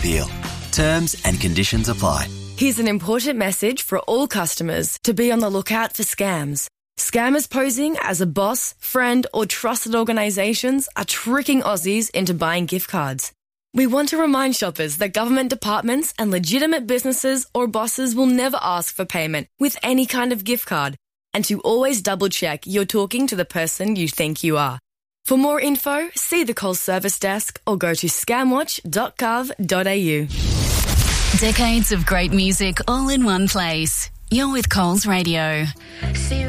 appeal. Terms and conditions apply. Here's an important message for all customers to be on the lookout for scams. Scammers posing as a boss, friend or trusted organisations are tricking Aussies into buying gift cards. We want to remind shoppers that government departments and legitimate businesses or bosses will never ask for payment with any kind of gift card, and to always double-check you're talking to the person you think you are. For more info, see the Coles Service Desk or go to scamwatch.gov.au. Decades of great music all in one place. You're with Coles Radio.